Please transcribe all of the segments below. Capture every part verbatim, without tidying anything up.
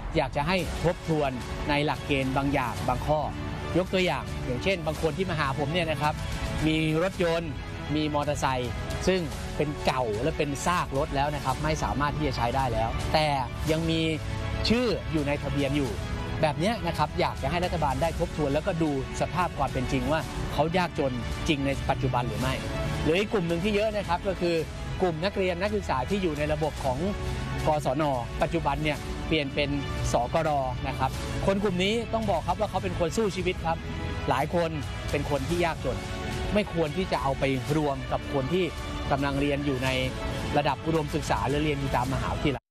อยากจะให้ทบทวนในหลักเกณฑ์บางอย่างบางข้อยกตัวอย่างอย่างเช่นบางคนที่มาหาผมเนี่ยนะครับมีรถยนต์มีมอเตอร์ไซค์ซึ่งเป็นเก่าและเป็นซากรถแล้วนะครับไม่สามารถที่จะใช้ได้แล้วแต่ยังมีชื่ออยู่ในทะเบียนอยู่แบบนี้นะครับอยากจะให้รัฐบาลได้ทบทวนแล้วก็ดูสภาพความเป็นจริงว่าเขายากจนจริงในปัจจุบันหรือไม่หรืออีกกลุ่มหนึ่งที่เยอะนะครับก็คือกลุ่มนักเรียนนักศึกษาที่อยู่ในระบบของกศน.ปัจจุบันเนี่ยเปลี่ยนเป็นสกร.นะครับคนกลุ่มนี้ต้องบอกครับว่าเขาเป็นคนสู้ชีวิตครับหลายคนเป็นคนที่ยากจนไม่ควรที่จะเอาไปรวมกับคนที่กำลังเรียนอยู่ในระดับอุดมศึกษาหรือเรียนอยู่ตามมหาวิทยาลัย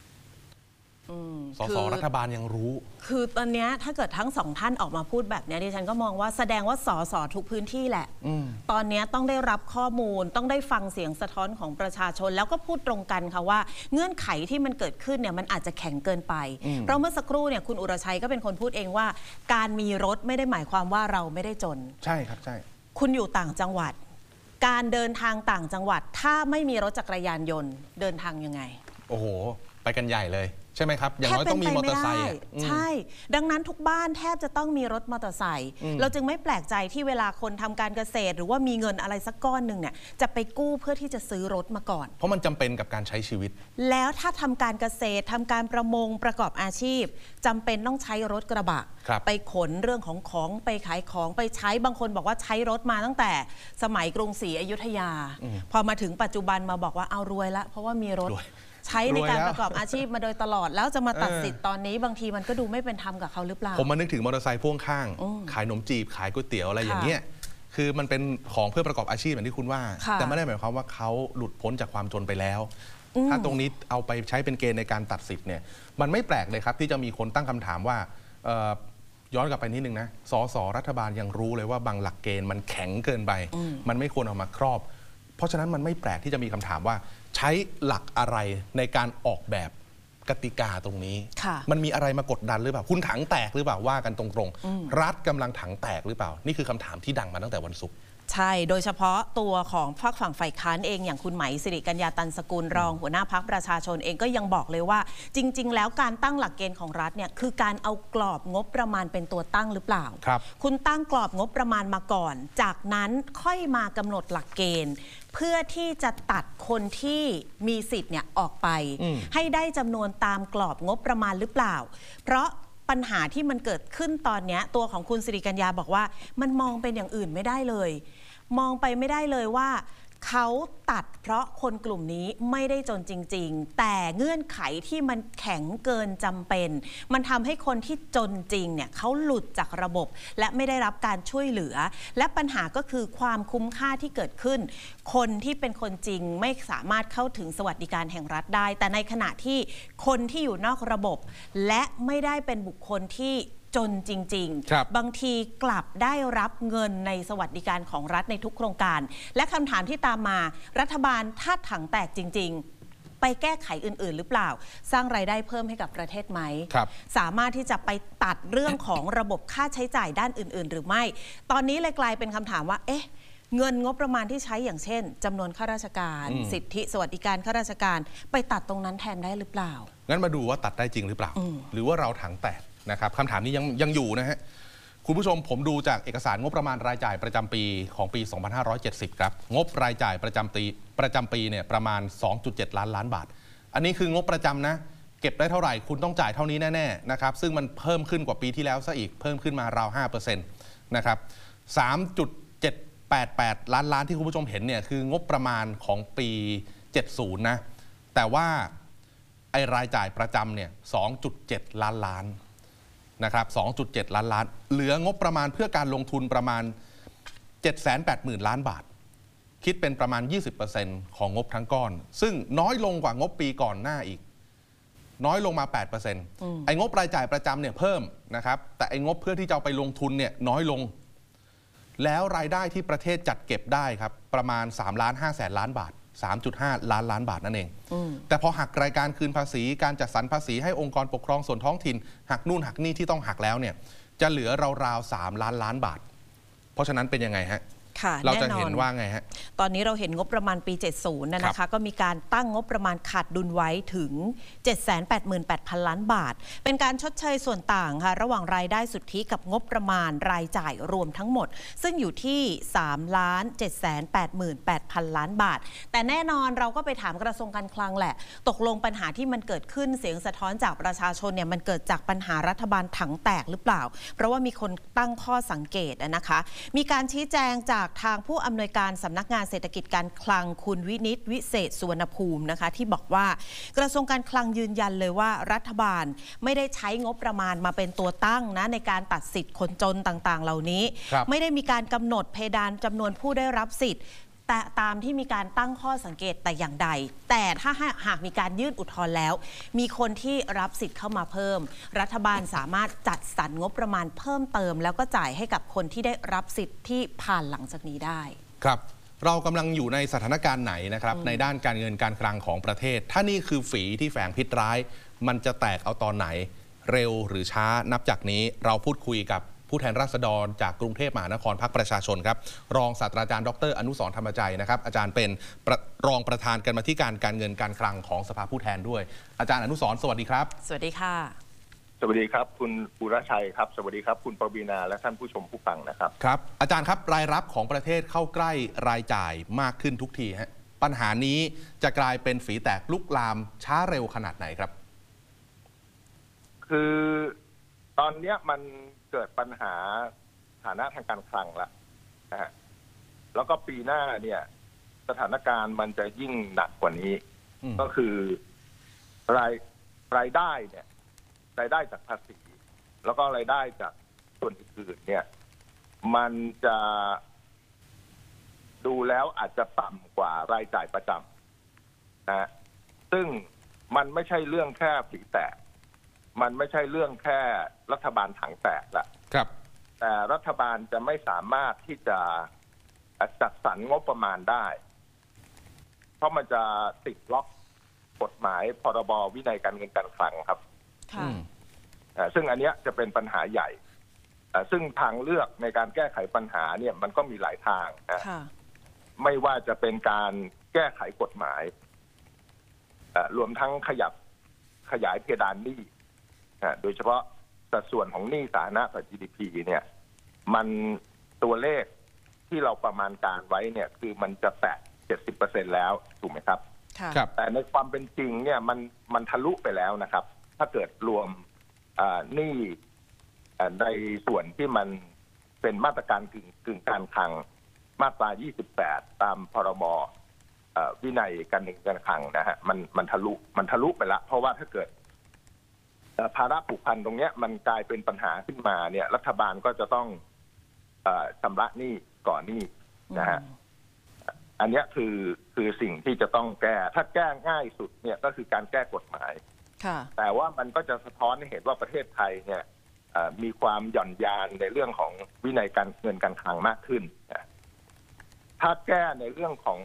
สสรัฐบาลยังรู้คือตอนนี้ถ้าเกิดทั้งสองท่านออกมาพูดแบบนี้ดิฉันก็มองว่าแสดงว่าสสทุกพื้นที่แหละตอนนี้ต้องได้รับข้อมูลต้องได้ฟังเสียงสะท้อนของประชาชนแล้วก็พูดตรงกันค่ะว่าเงื่อนไขที่มันเกิดขึ้นเนี่ยมันอาจจะแข็งเกินไปเพราะเมื่อสักครู่เนี่ยคุณอุรชัยก็เป็นคนพูดเองว่าการมีรถไม่ได้หมายความว่าเราไม่ได้จนใช่ครับใช่คุณอยู่ต่างจังหวัดการเดินทางต่างจังหวัดถ้าไม่มีรถจักรยานยนต์เดินทางยังไงโอ้โหไปกันใหญ่เลยใช่ไหมครับอย่างน้อยต้องมีมอเตอร์ไซค์ใช่ดังนั้นทุกบ้านแทบจะต้องมีรถมอเตอร์ไซค์เราจึงไม่แปลกใจที่เวลาคนทำการเกษตรหรือว่ามีเงินอะไรสักก้อนหนึ่งเนี่ยจะไปกู้เพื่อที่จะซื้อรถมาก่อนเพราะมันจำเป็นกับการใช้ชีวิตแล้วถ้าทำการเกษตรทำการประมงประกอบอาชีพจำเป็นต้องใช้รถกระบะไปขนเรื่องของของไปขายของไปใช้บางคนบอกว่าใช้รถมาตั้งแต่สมัยกรุงศรีอยุธยาพอมาถึงปัจจุบันมาบอกว่าเอารวยละเพราะว่ามีรถใช้ในการประกอบอาชีพมาโดยตลอดแล้วจะมาตัดสิทธิ์ตอนนี้บางทีมันก็ดูไม่เป็นธรรมกับเขาหรือเปล่าผมมานึกถึงมอเตอร์ไซค์พ่วงข้างขายขนมจีบขายก๋วยเตี๋ยวอะไรอย่างเงี้ยคือมันเป็นของเพื่อประกอบอาชีพอย่างที่คุณว่าแต่ไม่ได้หมายความว่าเขาหลุดพ้นจากความจนไปแล้วถ้าตรงนี้เอาไปใช้เป็นเกณฑ์ในการตัดสิทธิ์เนี่ยมันไม่แปลกเลยครับที่จะมีคนตั้งคำถามว่าย้อนกลับไปนิดนึงนะสสรัฐบาลยังรู้เลยว่าบางหลักเกณฑ์มันแข็งเกินไปมันไม่ควรเอามาครอบเพราะฉะนั้นมันไม่แปลกที่จะมีคำถามว่าใช้หลักอะไรในการออกแบบกติกาตรงนี้มันมีอะไรมากดดันหรือเปล่าคุณถังแตกหรือเปล่าว่ากันตรงๆรัฐกำลังถังแตกหรือเปล่านี่คือคำถามที่ดังมาตั้งแต่วันศุกร์ใช่โดยเฉพาะตัวของพรรคฝั่งฝ่ายค้านเองอย่างคุณไหมสิริกัญญาตันสกุลรองหัวหน้าพรรคประชาชนเองก็ยังบอกเลยว่าจริงๆแล้วการตั้งหลักเกณฑ์ของรัฐเนี่ยคือการเอากรอบงบประมาณเป็นตัวตั้งหรือเปล่าครับคุณตั้งกรอบงบประมาณมาก่อนจากนั้นค่อยมากำหนดหลักเกณฑ์เพื่อที่จะตัดคนที่มีสิทธิ์เนี่ยออกไปให้ได้จำนวนตามกรอบงบประมาณหรือเปล่าเพราะปัญหาที่มันเกิดขึ้นตอนนี้ตัวของคุณสิริกัญญาบอกว่ามันมองเป็นอย่างอื่นไม่ได้เลยมองไปไม่ได้เลยว่าเขาตัดเพราะคนกลุ่มนี้ไม่ได้จนจริงๆแต่เงื่อนไขที่มันแข็งเกินจำเป็นมันทำให้คนที่จนจริงเนี่ยเขาหลุดจากระบบและไม่ได้รับการช่วยเหลือและปัญหาก็คือความคุ้มค่าที่เกิดขึ้นคนที่เป็นคนจริงไม่สามารถเข้าถึงสวัสดิการแห่งรัฐได้แต่ในขณะที่คนที่อยู่นอกระบบและไม่ได้เป็นบุคคลที่จนจริงๆ บบางทีกลับได้รับเงินในสวัสดิการของรัฐในทุกโครงการและคำถามที่ตามมารัฐบาลถ้าถังแตกจริงๆไปแก้ไขอื่นๆหรือเปล่าสร้างรายได้เพิ่มให้กับประเทศไหมสามารถที่จะไปตัดเรื่องของระบบค่าใช้จ่ายด้านอื่นๆหรือไม่ตอนนี้เลยกลายเป็นคำถามว่าเอ๊ะเงินงบประมาณที่ใช้อย่างเช่นจำนวนข้าราชการสิทธิสวัสดิการข้าราชการไปตัดตรงนั้นแทนได้หรือเปล่างั้นมาดูว่าตัดได้จริงหรือเปล่าหรือว่าเราถังแตกนะครับคำถามนี้ยังยังอยู่นะฮะคุณผู้ชมผมดูจากเอกสารงบประมาณรายจ่ายประจำปีของปีสองพันห้าร้อยเจ็ดสิบครับงบรายจ่ายประจำปีประจำปีเนี่ยประมาณ สองจุดเจ็ด ล้านล้านบาทอันนี้คืองบประจำนะเก็บได้เท่าไหร่คุณต้องจ่ายเท่านี้แน่ๆนะครับซึ่งมันเพิ่มขึ้นกว่าปีที่แล้วซะอีกเพิ่มขึ้นมาราว ห้าเปอร์เซ็นต์ นะครับ สามจุดเจ็ดแปดแปด ล้านล้านที่คุณผู้ชมเห็นเนี่ยคืองบประมาณของปีเจ็ดสิบนะแต่ว่าไอ้รายจ่ายประจำเนี่ย สองจุดเจ็ด ล้านล้านนะครับ สองจุดเจ็ด ล้านล้านเหลืองบประมาณเพื่อการลงทุนประมาณ เจ็ดแสนแปดหมื่น ล้านบาทคิดเป็นประมาณ ยี่สิบเปอร์เซ็นต์ ของงบทั้งก้อนซึ่งน้อยลงกว่างบปีก่อนหน้าอีกน้อยลงมา แปดเปอร์เซ็นต์ ไอ้งบรายจ่ายประจำเนี่ยเพิ่มนะครับแต่ไอ้งบเพื่อที่จะเอาไปลงทุนเนี่ยน้อยลงแล้วรายได้ที่ประเทศจัดเก็บได้ครับประมาณ สามล้านห้าแสน ล้านบาท สามจุดห้า ล้านล้านบาทนั่นเองแต่พอหักรายการคืนภาษีการจัดสรรภาษีให้องค์กรปกครองส่วนท้องถิ่นหักนู่นหักนี่ที่ต้องหักแล้วเนี่ยจะเหลือราวๆสามล้านล้านบาทเพราะฉะนั้นเป็นยังไงฮะค่ะเราจะแน่นอนเห็นว่าไงฮะตอนนี้เราเห็นงบประมาณปี เจ็ดสิบ นะนะคะก็มีการตั้งงบประมาณขาดดุลไว้ถึง เจ็ดแสนแปดหมื่นแปดพัน ล้านบาท เป็นการชดเชยส่วนต่างค่ะระหว่างรายได้สุทธิกับงบประมาณรายจ่ายรวมทั้งหมด ซึ่งอยู่ที่ สามล้านเจ็ดแสนแปดหมื่นแปดพัน ล้านบาท แต่แน่นอนเราก็ไปถามกระทรวงการคลังแหละตกลงปัญหาที่มันเกิดขึ้นเสียงสะท้อนจากประชาชนเนี่ยมันเกิดจากปัญหารัฐบาลถังแตกหรือเปล่าเพราะว่ามีคนตั้งข้อสังเกตนะคะมีการชี้แจงจากทางผู้อำนวยการสำนักงานเศรษฐกิจการคลังคุณวินิตวิเศษสุวรรณภูมินะคะที่บอกว่ากระทรวงการคลังยืนยันเลยว่ารัฐบาลไม่ได้ใช้งบประมาณมาเป็นตัวตั้งนะในการตัดสิทธิ์คนจนต่างๆเหล่านี้ไม่ได้มีการกำหนดเพดานจำนวนผู้ได้รับสิทธิ์แต่ตามที่มีการตั้งข้อสังเกตแต่อย่างใดแต่ถ้าหากมีการยื่นอุทธรณ์แล้วมีคนที่รับสิทธิ์เข้ามาเพิ่มรัฐบาลสามารถจัดสรรงบประมาณเพิ่มเติมแล้วก็จ่ายให้กับคนที่ได้รับสิทธิ์ที่ผ่านหลังจากนี้ได้ครับเรากำลังอยู่ในสถานการณ์ไหนนะครับในด้านการเงินการคลังของประเทศถ้านี่คือฝีที่แฝงพิษร้ายมันจะแตกเอาตอนไหนเร็วหรือช้านับจากนี้เราพูดคุยกับผู้แทนราษฎรจากกรุงเทพมหานครพรรคประชาชนครับรองศาสตราจารย์ดรอนุสรณ์ธรรมใจนะครับอาจารย์เป็นรองประธานกรรมาธิการการเงินการคลังของสภาผู้แทนด้วยอาจารย์อนุสรณ์สวัสดีครับสวัสดีค่ะสวัสดีครับคุณปุรชัยครับสวัสดีครับคุณปวีณาและท่านผู้ชมผู้ฟังนะครับครับอาจารย์ครับรายรับของประเทศเข้าใกล้รายจ่ายมากขึ้นทุกทีฮะปัญหานี้จะกลายเป็นฝีแตกลุกลามช้าเร็วขนาดไหนครับคือตอนนี้มันเกิดปัญหาฐานะทางการคลังแล้วนะฮะแล้วก็ปีหน้าเนี่ยสถานการณ์มันจะยิ่งหนักกว่านี้ก็คือรายรายได้เนี่ยรายได้จากภาษีแล้วก็รายได้จากส่วนอื่นๆเนี่ยมันจะดูแล้วอาจจะต่ำกว่ารายจ่ายประจำนะซึ่งมันไม่ใช่เรื่องแค่ฝีแตกมันไม่ใช่เรื่องแค่รัฐบาลถังแตกละครับแต่รัฐบาลจะไม่สามารถที่จะจัดสรรงบประมาณได้เพราะมันจะติดล็อกกฎหมายพรบวินัยการเงินการคลังครับซึ่งอันนี้จะเป็นปัญหาใหญ่ซึ่งทางเลือกในการแก้ไขปัญหาเนี่ยมันก็มีหลายทางนะไม่ว่าจะเป็นการแก้ไขกฎหมายรวมทั้งขยับขยายเพดานหนี้โดยเฉพาะสัดส่วนของหนี้สาธารณะต่อ จี ดี พี เนี่ยมันตัวเลขที่เราประมาณการไว้เนี่ยคือมันจะแตะ เจ็ดสิบเปอร์เซ็นต์ แล้วถูกไหมครับครับแต่ในความเป็นจริงเนี่ยมันมันทะลุไปแล้วนะครับถ้าเกิดรวมหนี้ในส่วนที่มันเป็นมาตรการกึ่งกึ่งการคลังมาตรายี่สิบแปดตามพรบวินัยการเงินการคลังนะฮะมันมันทะลุมันทะลุไปแล้วเพราะว่าถ้าเกิดภาระผูกพันตรงนี้มันกลายเป็นปัญหาขึ้นมาเนี่ยรัฐบาลก็จะต้องชำระหนี้ก่อนหนี้นะฮะอันนี้คือคือสิ่งที่จะต้องแก้ถ้าแก้ง่ายสุดเนี่ยก็คือการแก้กฎหมายแต่ว่ามันก็จะสะท้อนให้เห็นว่าประเทศไทยเนี่ยมีความหย่อนยานในเรื่องของวินัยการเงินการคลังมากขึ้นถ้าแก้ในเรื่องของ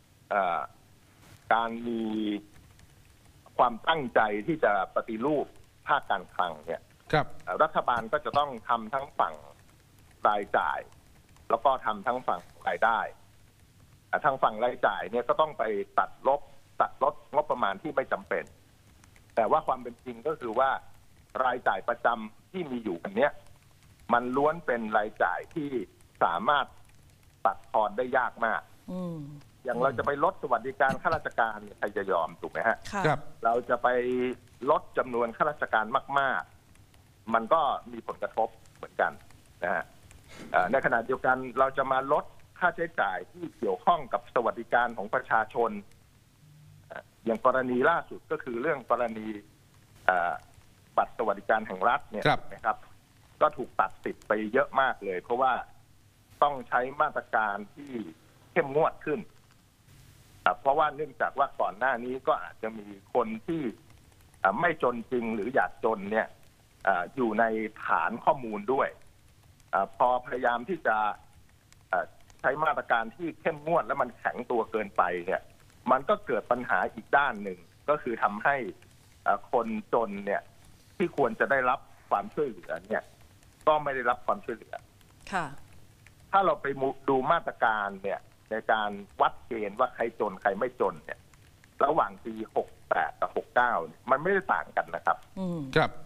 การมีความตั้งใจที่จะปฏิรูปภาคการคลังเนี่ยรัฐบาลก็จะต้องทำทั้งฝั่งรายจ่ายแล้วก็ทำทั้งฝั่งรายได้ทางฝั่งรายจ่ายเนี่ยก็ต้องไปตัดลบตัดลดงบประมาณที่ไม่จำเป็นแต่ว่าความเป็นจริงก็คือว่ารายจ่ายประจำที่มีอยู่อันเนี้ยมันล้วนเป็นรายจ่ายที่สามารถตัดทอนได้ยากมากอย่างเราจะไปลดสวัสดิการข้าราชการใครจะยอมถูกไหมฮะครับเราจะไปลดจำนวนข้าราชการมากๆมันก็มีผลกระทบเหมือนกันนะฮะในขณะเดียวกันเราจะมาลดค่าใช้จ่ายที่เกี่ยวข้องกับสวัสดิการของประชาชนอย่างกรณีล่าสุดก็คือเรื่องกรณีบัตรสวัสดิการแห่งรัฐเนี่ยนะครับก็ถูกตัดสิทธิ์ไปเยอะมากเลยเพราะว่าต้องใช้มาตรการที่เข้มงวดขึ้นเพราะว่าเนื่องจากว่าก่อนหน้านี้ก็อาจจะมีคนที่ไม่จนจริงหรืออยากจนเนี่ยอยู่ในฐานข้อมูลด้วยพอพยายามที่จะใช้มาตรการที่เข้มงวดและมันแข็งตัวเกินไปเนี่ยมันก็เกิดปัญหาอีกด้านหนึ่งก็คือทำให้คนจนเนี่ยที่ควรจะได้รับความช่วยเหลือเนี่ยก็ไม่ได้รับความช่วยเหลือค่ะถ้าเราไปดูมาตรการเนี่ยในการวัดเกณฑ์ว่าใครจนใครไม่จนเนี่ยระหว่างปีหกแปดกับหกเก้าเนี่ยมันไม่ได้ต่างกันนะครับครับ